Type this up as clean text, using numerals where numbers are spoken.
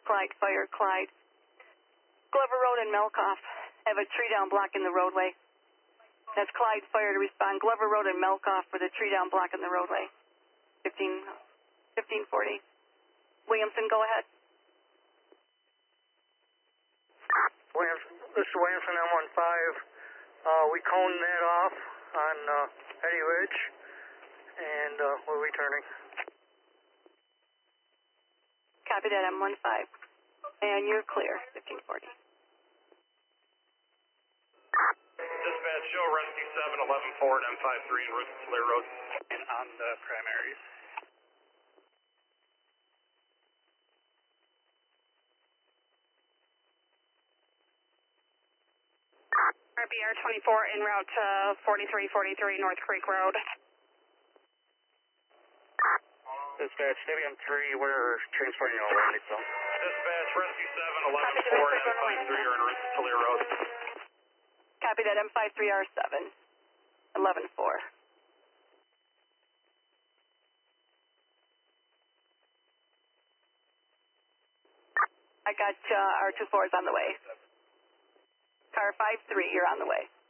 Clyde, fire, Clyde. Glover Road and Melkoff have a tree down blocking the roadway. That's Clyde fire to respond. Glover Road and Melkoff with a tree down blocking the roadway. 1540. Williamson, go ahead. This is Williamson, M15. We coned that off on Eddy Ridge, and we're returning. Copy that, M15. And you're clear, 1540. Dispatch, show rescue 711 Ford M53 en route to Clear Road. And on the primaries. RBR 24 en route to 4343 North Creek Road. Dispatch, Stadium 3, we're transporting you over to zone. Dispatch, rescue 711 Ford M53 are en route to Clear Road. Copy that, M53R7, 11-4. I got R24s on the way. Car 53, you're on the way.